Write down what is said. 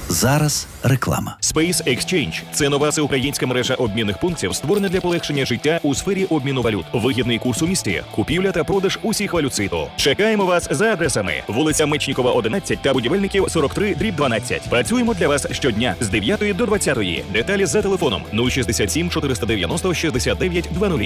Зараз реклама. Space Exchange – це нова всеукраїнська мережа обмінних пунктів, створена для полегшення життя у сфері обміну валют. Вигідний курс у місті, купівля та продаж усіх валют світу. Чекаємо вас за адресами: вулиця Мечнікова, 11 та Будівельників, 43/12. Працюємо для вас щодня з 9 до 20. Деталі за телефоном 067 490 69 00.